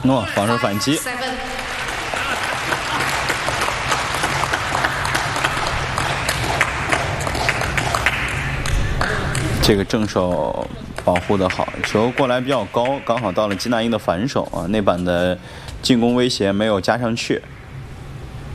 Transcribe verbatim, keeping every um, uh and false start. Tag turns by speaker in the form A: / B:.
A: 诺防守反击。这个正手保护的好，球过来比较高，刚好到了吉纳因的反手啊，那板的进攻威胁没有加上去。